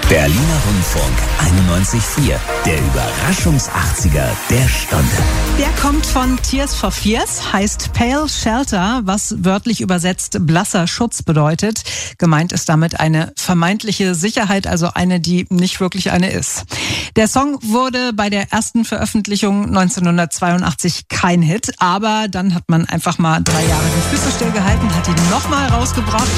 Berliner Rundfunk 91.4, der Überraschungs-80er der Stunde. Der kommt von Tears for Fears, heißt Pale Shelter, was wörtlich übersetzt blasser Schutz bedeutet. Gemeint ist damit eine vermeintliche Sicherheit, also eine, die nicht wirklich eine ist. Der Song wurde bei der ersten Veröffentlichung 1982 kein Hit, aber dann hat man einfach mal 3 Jahre die Füße stillgehalten, hat ihn nochmal rausgebracht